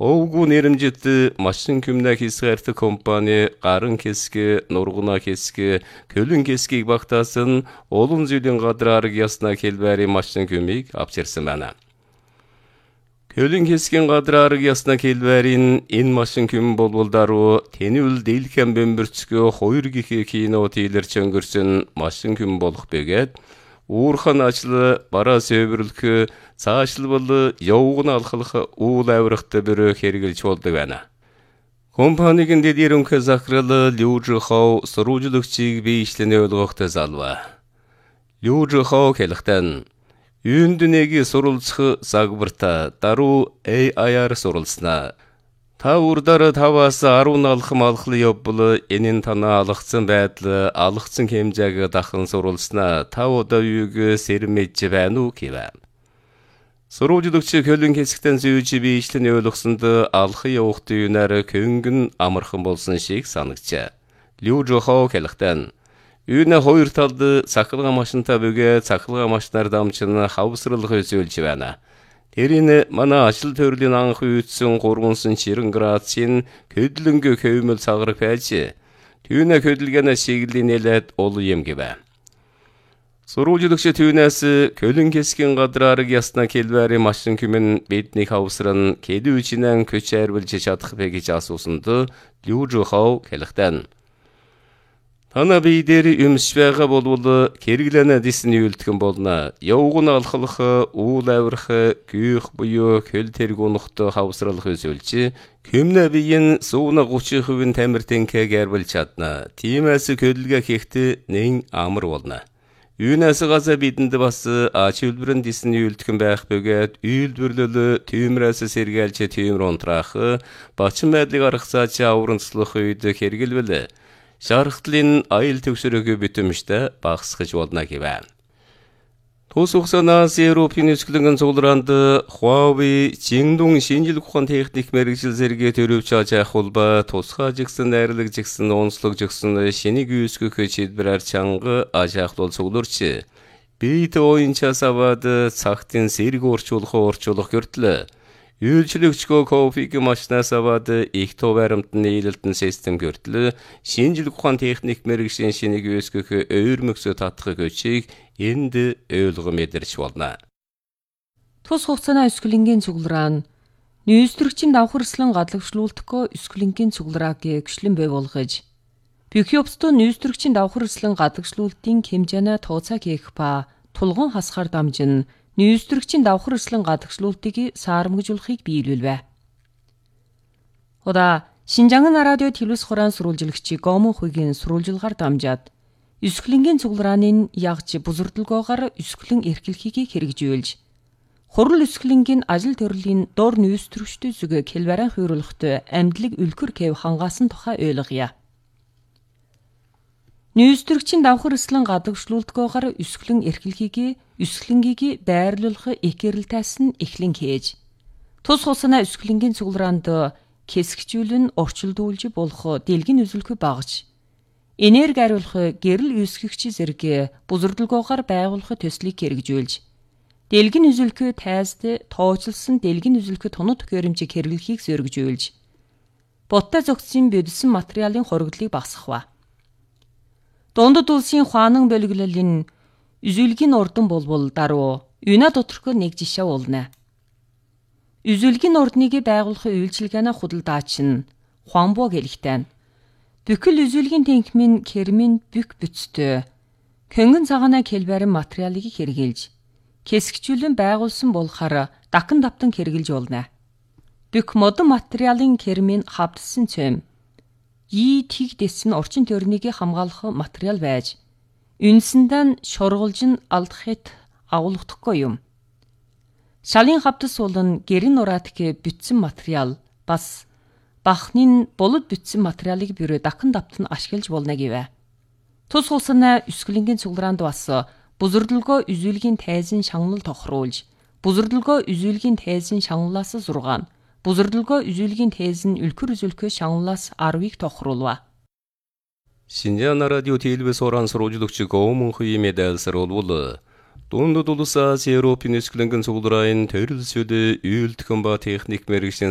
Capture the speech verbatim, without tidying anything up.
Овгу нэрэмжит машин күмнэ хисгэрт компани гарын кесгэ, нургуна кесгэ, көлүн кескийг багтасын олон зүйлийн гадраар ясна келбэри машин күмийг авчирсан байна. Көлүн кесгийн гадраар ясна келбэрин энэ машин күм болболдару тэнүүл дийлхэн бэмбэрчгөө хоёр гихи кино тийлэрч өнгөрсөн машин күм болох бэгэд уурхан ачлы бара сөбөрлөхө цаашлбал явгын алхалах уул аврахты бір хэрэгэлж болдог байна. Компанигийн дэдэрөнхө захрал Лю Жихао сурвалжлагчийг биешлэн ойлгохтой залва. Лю Жихао хэлэхтэн юунднэги суралцах загварта дару эй ай-аар суралцна. Та урдаар таваас арван алхам алхлы явбал энийн танаа алгацсан байдал алгацсан хэмжээг дахин суралцна. Та удаа юуг сэрмэж байна уу гэв. Сурвалжлагч көлүн кесгтэн зүйж биешлэн ойлгосонд алхах явахты юунаар көнгөн амархан болсон шиг санагчаа. Лю Жихао хэлэхтэн юуна хоёр талд цахилгаан машинтай бүгэ цахилгаан машинаар дамжин хавсралх үзүүлж байна. Тэрийн манай ажил төрлийн анх үйдсэн гурвансан ширэн градусын көдлөнгө хөвмөл цаграх байж түүнэ хөдөлгөөнө шиглэлийн нэлээд ол юм гэвэ. Сурвалжлагч түүнээс көлүн кесгийн гадраар ясна келбэри машин күмэн бидний хавсран кэдүүчнэн көч хайрвалж чадах бэ гэж асуусанд Лю Жихао хэлэхтэн Тана бие дээр юмш байгаа болвол хэрэглэнэ дисний үлдгэн болно. Явгын алхалах, уул аврах, гүйх буюу хөл тэрг унахт хавсралх үзүүлж, көмнө биеийн сууна гучин хувийн тамир тэнхээ гэрбэл чадна. Тиймээс хөдөлгөө хийхдээ нэн амар болно. Юунаас газа бидэнд бас ач үлбэрэн дисний үлдгэн байх бөгөөд үйлдвэрлэл тиймээс сэргээлж тиймэр унтраах, бачин байдлыг аргасаач аврамцлах үед хэрэгэлвэл шархтлын аял төгсөрөөгөө битэмжтэй багсгаж болно гэвэ. Тус хугацаанаас Европын эсгэлэн цуглаанд Huawei Jingdong шинжилгээ ухаан техник мэргэжил зэрэгээ төрөвч ажих холбоо тусгай жигсэн найрлаг жигсэн онцлог жигсэн шинийг үүсгэх шийдвэрээр чанга ажихлол цугларч бит оюунчаас аваад цагтын сэрэг орчуулах орчуулах гэртлээ. Үйлчлэгчгөө кофег машинаас аваад их тоо баримтны нийлэлтэн систем гэртлээ шинжилгээ ухаан техник мэргэжлийн шинийг үүсгэх өөрмөксө татхыг өчийг энд ойлгоо мэдэрч болно. Тус хугацааны эсгэлэнгийн цуглараан нүүстрэгчийн давхарслан гадлагшлуултгөө эсгэлэнгийн цугларааг гэгшлэн бий болгож Бюхёпстоо нүүстрэгчийн давхарслан гадлагшлуултын хэмжээнэ тооцоо хийх ба тулгун хасгаар дамжин нүүстрэгчийн давхарслан гадагшлуултыг саарамгжуулахыг биелүүлвэ. Ода Шинжаан радио телевиз хураан сурвалжлагчи Гомон хугийн сурвалжилгаар дамжаад эсгэлэнгийн цугларааны ягж бузурдалгоогоор эсгэлэн эрхлэхийг хэрэгжүүлж хурал эсгэлэнгийн ажил төрлийн дор нүүстрэгчдийн зүг келбаран хүйрүүлэхтэй амьдлыг үлгэр гэв хангаасан тухай ойлгоё. Нүүстрэгчийн давхарслан гадагшлуултгоогоор эсгэлэн эрхлэхийг эсгэлэнгийг байрлуулах экэрэлтээс нь эхлэн хийж тус хугацааны эсгэлэнгийн цуглараанд хэсэгчүүлэн орчилдуулж болох дэлгэн үзүүлэх багж энерги ариулах гэрэл үүсгэгч зэрэг бузурдалгоогоор байгуулах төслийг хэрэгжүүлж дэлгэн үзүүлэх тайзд тооцолсон дэлгэн үзүүлэх тунад төхөөрөмжийг хэрэглэхийг зоригжүүлж боттой зохицсон бодисон материалын хоригдлыг багасгах. Дундад улсын хуанан бөлгөлөлийн үзүүлгийн урдан болбол даруй юна доторх нэг жишээ уулна. Үзүүлгийн урдныг байгуулах үйлчилгээний худалдаач нь Хуанбо гэлэгтэн. Бүхэл үзүүлгийн тэнхмийн кермийн бүх бүтцтэй көнгөн цагаана келбарын материалыг хэрэгжилж хэсэгчүүлэн байгуулсан болохоор дакан давтан хэрэгжилж болно. Бүх модон материалын кермийн хавдсан цөм И тэг дэсэн орчин төрнийг хамгаалах материал байж үнсэндээ шургуулж нь алдахыт агуулгахдаггүй юм. Шалын хавдас болон гэрэн нураатг бүтсэн материал бас бахнын болод бүтсэн материалыг бюро дакан давтан ашиглаж болно гэвэ. Тус хугацааны эсгэлэнгийн цуглараанд бас бузурдалгоо үзүүлгийн тайзын шагнал тохируулж бузурдалгоо үзүүлгийн тайзын шагналаас зургаан бузурдалгоо үзүүлгийн тайзын үлгэр үзүүлэх шагналаас арвыг тохируулва. Шинжаан радио телевиз хураан сурвалжлагч Гомон хугийн медальсар болвол дундад улсаас Европын эсгэлэнгийн цугларааны төрөл сүд үйлдэх ба техник мэргэжлийн